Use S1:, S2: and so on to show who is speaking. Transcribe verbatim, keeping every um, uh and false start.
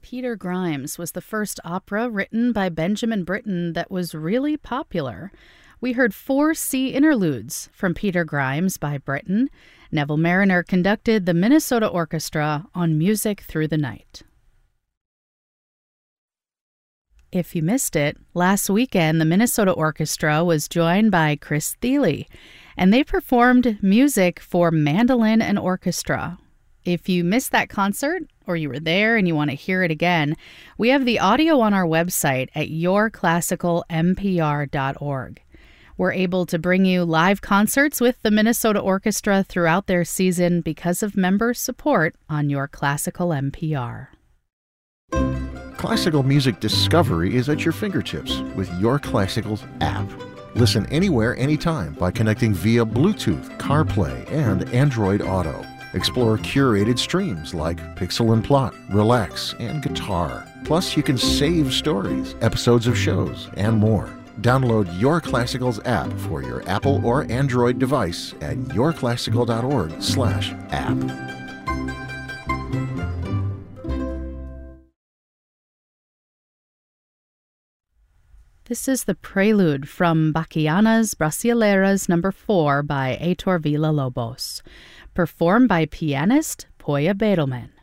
S1: Peter Grimes was the first opera written by Benjamin Britten that was really popular. We heard four sea interludes from Peter Grimes by Britten. Neville Marriner conducted the Minnesota Orchestra on Music Through the Night. If you missed it, last weekend the Minnesota Orchestra was joined by Chris Thile, and they performed music for mandolin and orchestra. If you missed that concert, or you were there and you want to hear it again, we have the audio on our website at your classical m p r dot org. We're able to bring you live concerts with the Minnesota Orchestra throughout their season because of member support on Your Classical M P R.
S2: Classical music discovery is at your fingertips with Your Classical's app. Listen anywhere, anytime by connecting via Bluetooth, CarPlay, and Android Auto. Explore curated streams like Pixel and Plot, Relax, and Guitar. Plus, you can save stories, episodes of shows, and more. Download Your Classical's app for your Apple or Android device at your classical dot org slash app.
S1: This is the prelude from Bachianas Brasileiras number four by Heitor Villa-Lobos, performed by pianist Poya Bedelman.